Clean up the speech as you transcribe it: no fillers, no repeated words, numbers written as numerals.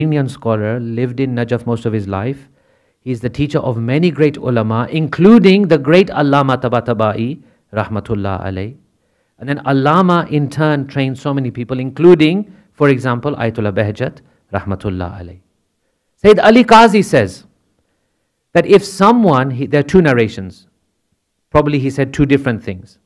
Iranian scholar, lived in Najaf most of his life. He is the teacher of many great ulama, including the great Allama Tabatabai, rahmatullah alayh. And then Allama in turn trained so many people, including, for example, Ayatollah Behjat, rahmatullah alayh. Sayyid Ali Qazi says that if someone, there are two narrations, probably he said two different things.